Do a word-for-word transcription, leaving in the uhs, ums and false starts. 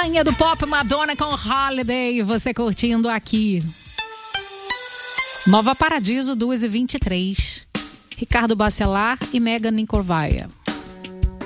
Rainha do Pop, Madonna com Holiday, você curtindo aqui. Nova Paradiso, duas e vinte e três. Ricardo Bacelar e Megan Nicolaia.